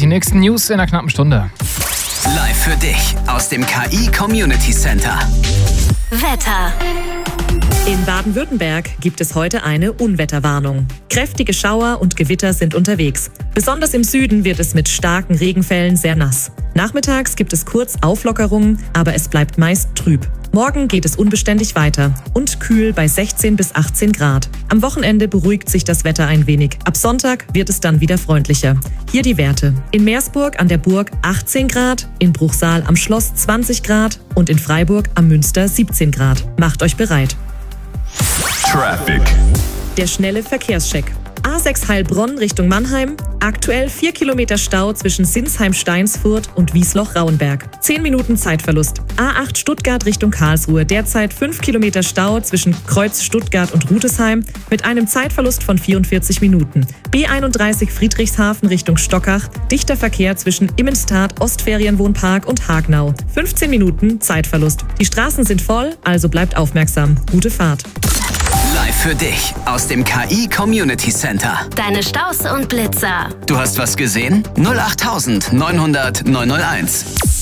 Die nächsten News in einer knappen Stunde. Live für dich aus dem KI Community Center. Wetter. In Baden-Württemberg gibt es heute eine Unwetterwarnung. Kräftige Schauer und Gewitter sind unterwegs. Besonders im Süden wird es mit starken Regenfällen sehr nass. Nachmittags gibt es kurz Auflockerungen, aber es bleibt meist trüb. Morgen geht es unbeständig weiter und kühl bei 16 bis 18 Grad. Am Wochenende beruhigt sich das Wetter ein wenig. Ab Sonntag wird es dann wieder freundlicher. Hier die Werte. In Meersburg an der Burg 18 Grad, in Bruchsal am Schloss 20 Grad und in Freiburg am Münster 17 Grad. Macht euch bereit. Traffic. Der schnelle Verkehrscheck. A6 Heilbronn Richtung Mannheim. Aktuell 4 Kilometer Stau zwischen Sinsheim-Steinsfurt und Wiesloch-Rauenberg. 10 Minuten Zeitverlust. A8 Stuttgart Richtung Karlsruhe. Derzeit 5 Kilometer Stau zwischen Kreuz Stuttgart und Rudesheim mit einem Zeitverlust von 44 Minuten. B31 Friedrichshafen Richtung Stockach. Dichter Verkehr zwischen Immenstadt, Ostferienwohnpark und Hagnau. 15 Minuten Zeitverlust. Die Straßen sind voll, also bleibt aufmerksam. Gute Fahrt. Live für dich aus dem KI Community Center. Deine Staus und Blitzer. Du hast was gesehen? 08900 901.